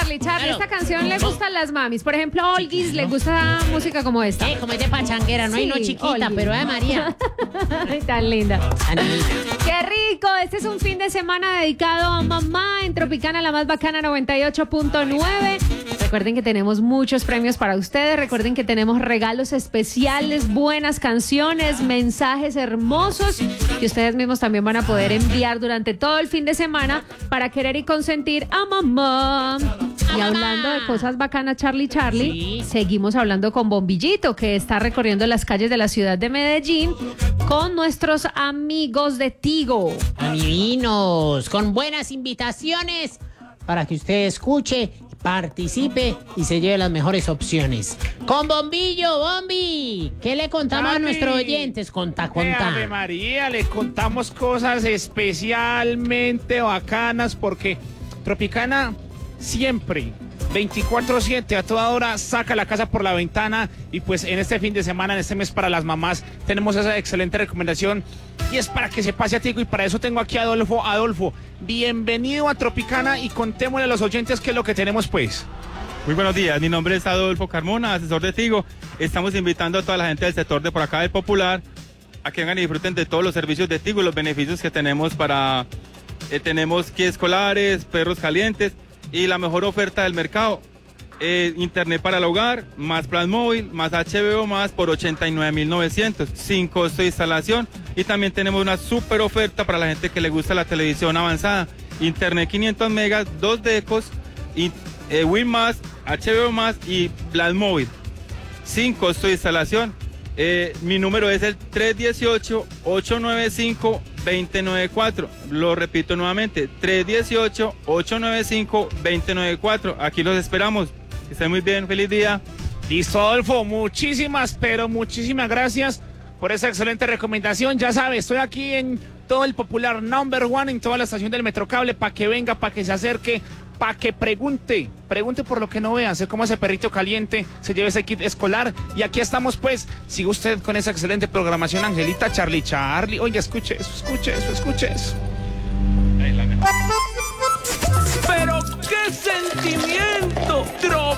Charlie, Claro. esta canción le gustan las mamis. Por ejemplo, a Olgis le gusta música como esta. Como es de pachanguera, no hay no Sí, chiquita, Olgis. pero de María. Ay, tan linda. Anita. ¡Qué rico! Este es un fin de semana dedicado a mamá en Tropicana, la más bacana 98.9. Recuerden que tenemos muchos premios para ustedes. Recuerden que tenemos regalos especiales, buenas canciones, mensajes hermosos que ustedes mismos también van a poder enviar durante todo el fin de semana para querer y consentir a mamá. Y hablando de cosas bacanas, Charlie, Sí. seguimos hablando con Bombillito, que está recorriendo las calles de la ciudad de Medellín con nuestros amigos de Tigo. Divinos, con buenas invitaciones para que usted escuche, participe y se lleve las mejores opciones. Con Bombillo, Bombi, ¿qué le contamos a Charlie. nuestros oyentes? Contá. Ave María, le contamos cosas especialmente bacanas porque Tropicana siempre, 24/7, a toda hora, saca la casa por la ventana y pues en este fin de semana, en este mes para las mamás, tenemos esa excelente recomendación y es para que se pase a Tigo y para eso tengo aquí a Adolfo. Adolfo, bienvenido a Tropicana y contémosle a los oyentes qué es lo que tenemos pues. Muy buenos días, mi nombre es Adolfo Carmona, asesor de Tigo. Estamos invitando a toda la gente del sector de por acá del Popular a que vengan y disfruten de todos los servicios de Tigo y los beneficios que tenemos para... tenemos kits escolares, perros calientes y la mejor oferta del mercado. Internet para el hogar, más plan móvil, más HBO más por 89.900, sin costo de instalación. Y también tenemos una super oferta para la gente que le gusta la televisión avanzada. Internet 500 megas, 2 decos, y Win más, HBO más y plan móvil, sin costo de instalación. Mi número es el 318-895-2094. Lo repito nuevamente, 318-895-2094. Aquí los esperamos. Que estén muy bien, feliz día. Listo, Adolfo, muchísimas gracias por esa excelente recomendación. Ya sabes, estoy aquí en todo el Popular #1, en toda la estación del Metrocable, para que venga, para que se acerque, para que pregunte por lo que no vea, sé cómo ese perrito caliente se lleva ese kit escolar. Y aquí estamos pues, sigue usted con esa excelente programación, Angelita, Charlie. Oye, escuche eso. Pero qué sentimiento,